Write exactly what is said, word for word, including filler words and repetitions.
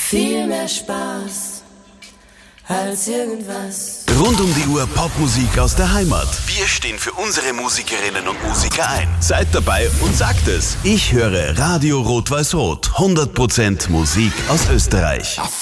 Viel mehr Spaß als irgendwas. Rund um die Uhr Popmusik aus der Heimat. Wir stehen für unsere Musikerinnen und Musiker ein. Seid dabei und sagt es. Ich höre Radio Rot-Weiß-Rot. hundert Prozent Musik aus Österreich.